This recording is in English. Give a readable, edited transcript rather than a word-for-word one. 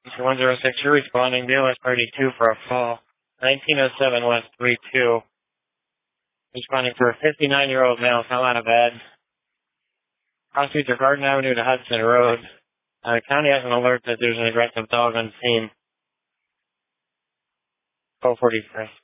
106, you're responding. BLS Party 2 for a fall. 1907 West 32. Responding for a 59-year-old male fell out of bed. Cross Streets Garden Avenue to Hudson Road. The county has an alert that there's an aggressive dog on scene. 1243.